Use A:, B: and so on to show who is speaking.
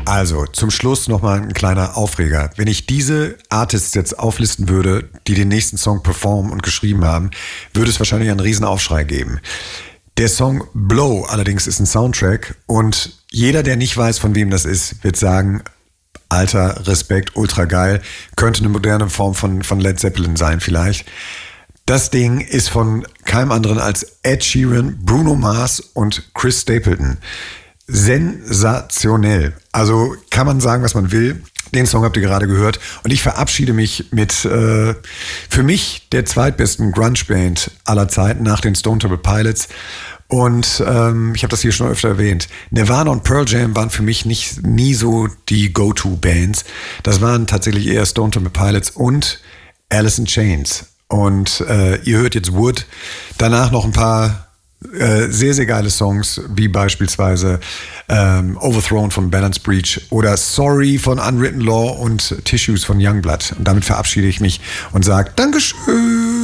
A: Also, zum Schluss nochmal ein kleiner Aufreger. Wenn ich diese Artists jetzt auflisten würde, die den nächsten Song performen und geschrieben haben, würde es wahrscheinlich einen riesen Aufschrei geben. Der Song Blow allerdings ist ein Soundtrack und jeder, der nicht weiß, von wem das ist, wird sagen, alter, Respekt, ultra geil, könnte eine moderne Form von Led Zeppelin sein vielleicht. Das Ding ist von keinem anderen als Ed Sheeran, Bruno Mars und Chris Stapleton. Sensationell. Also kann man sagen, was man will. Den Song habt ihr gerade gehört. Und ich verabschiede mich mit für mich der zweitbesten Grunge-Band aller Zeiten nach den Stone Temple Pilots. Und ich habe das hier schon öfter erwähnt. Nirvana und Pearl Jam waren für mich nie so die Go-To-Bands. Das waren tatsächlich eher Stone Temple Pilots und Alice in Chains. Und ihr hört jetzt Wood. Danach noch ein paar sehr, sehr geile Songs, wie beispielsweise Overthrown von Balance Breach oder Sorry von Unwritten Law und Tissues von Youngblood. Und damit verabschiede ich mich und sage Dankeschön.